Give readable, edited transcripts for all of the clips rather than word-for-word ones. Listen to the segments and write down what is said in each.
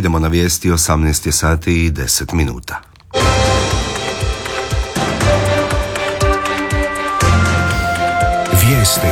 Idemo na vijesti, 18 sati i 10 minuta. Vijesti.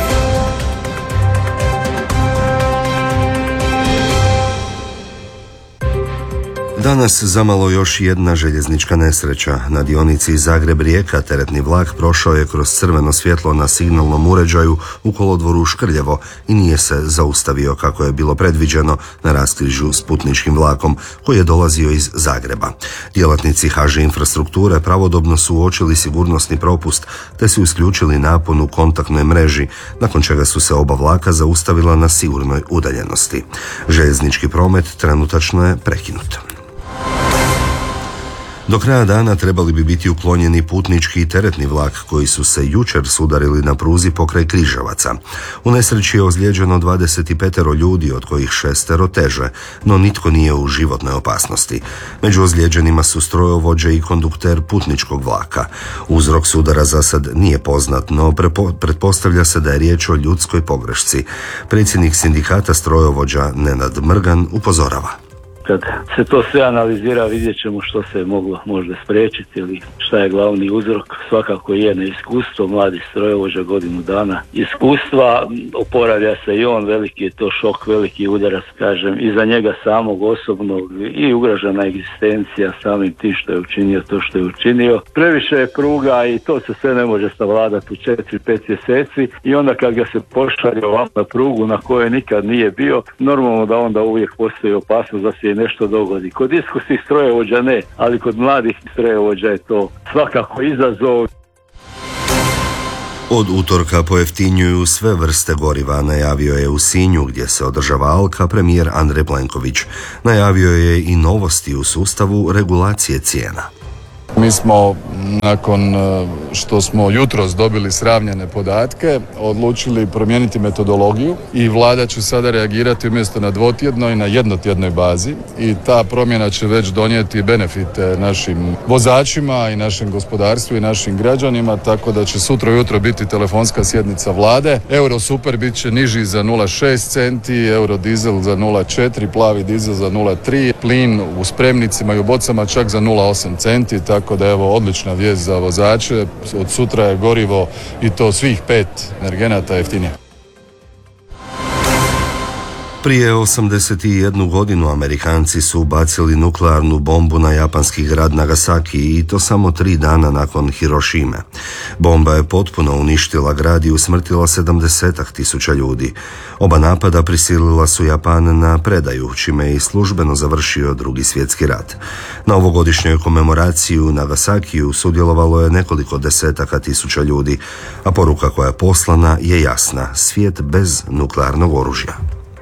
Danas zamalo još jedna željeznička nesreća. Na dionici Zagreb-Rijeka teretni vlak prošao je kroz crveno svjetlo na signalnom uređaju u kolodvoru Škrljevo i nije se zaustavio kako je bilo predviđeno na raskrižju s putničkim vlakom koji je dolazio iz Zagreba. Djelatnici HŽ Infrastrukture pravodobno su uočili sigurnosni propust te su isključili napon u kontaktnoj mreži, nakon čega su se oba vlaka zaustavila na sigurnoj udaljenosti. Željeznički promet trenutačno je prekinut. Do kraja dana trebali bi biti uklonjeni putnički i teretni vlak koji su se jučer sudarili na pruzi pokraj Križevaca. U nesreći je ozlijeđeno 25 ljudi, od kojih 6 teže, no nitko nije u životnoj opasnosti. Među ozlijeđenima su strojovođe i kondukter putničkog vlaka. Uzrok sudara za sad nije poznat, no pretpostavlja se da je riječ o ljudskoj pogrešci. Predsjednik sindikata strojovođa Nenad Mrgan upozorava. Kad se to sve analizira, vidjet ćemo što se moglo možda spriječiti ili šta je glavni uzrok. Svakako je neiskustvo, mladi strojovođa, godinu dana iskustva, oporavlja se i on, veliki je to šok, veliki udarac, kažem, i za njega samog osobnog i ugrožena egzistencija samim tim što je učinio to što je učinio. Previše je pruga i to se sve ne može savladati u 4-5 mjeseci i onda kad ga se pošalje ovako na prugu na kojoj nikad nije bio, normalno da onda uvijek postoji opasnost da se nešto dogodi. Kod iskusnih strojovođa ne, ali kod mladih strojovođa je to svakako izazov. Od utorka pojeftinjuju sve vrste goriva, najavio je u Sinju gdje se održava Alka premijer Andrej Plenković. Najavio je i novosti u sustavu regulacije cijena. Mi smo, nakon što smo jutros dobili sravnjene podatke, odlučili promijeniti metodologiju i vlada će sada reagirati umjesto na dvotjednoj, na jednotjednoj bazi i ta promjena će već donijeti benefite našim vozačima i našem gospodarstvu i našim građanima, tako da će sutra ujutro biti telefonska sjednica vlade. Euro super bit će niži za 0,6 centi, euro dizel za 0,4, plavi dizel za 0,3, plin u spremnicima i u bocama čak za 0,8 centi, tako da evo odlična vijest za vozače. Od sutra je gorivo i to svih 5 energenata jeftinije. Prije 81 godinu Amerikanci su bacili nuklearnu bombu na japanski grad Nagasaki i to samo 3 dana nakon Hirošime. Bomba je potpuno uništila grad i usmrtila 70.000 ljudi. Oba napada prisilila su Japan na predaju, čime je i službeno završio Drugi svjetski rat. Na ovogodišnjoj komemoraciji u Nagasakiju sudjelovalo je nekoliko desetaka tisuća ljudi, a poruka koja je poslana je jasna: svijet bez nuklearnog oružja.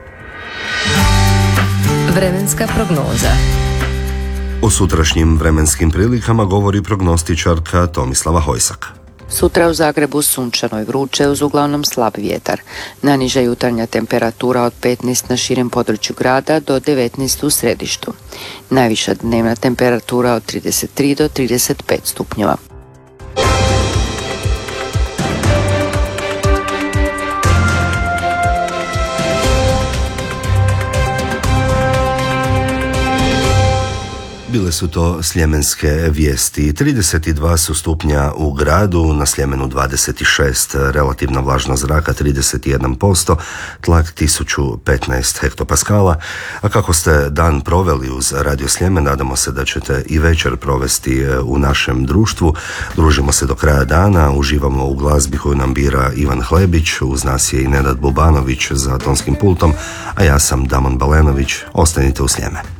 Vremenska prognoza. O sutrašnjim vremenskim prilikama govori prognostičarka Tomislava Hojsak. Sutra u Zagrebu sunčano i vruće uz uglavnom slab vjetar. Najniža jutarnja temperatura od 15 na širem području grada do 19 u središtu. Najviša dnevna temperatura od 33 do 35 stupnjeva. Bile su to sljemenske vijesti. 32 su stupnja u gradu, na Sljemenu 26, relativna vlažnost zraka 31%, tlak 1015 hektopaskala. A kako ste dan proveli uz Radio Sljemen, nadamo se da ćete i večer provesti u našem društvu. Družimo se do kraja dana, uživamo u glazbi koju nam bira Ivan Hlebić, uz nas je i Nenad Bubanović za tonskim pultom, a ja sam Damon Balenović. Ostanite u Sljeme.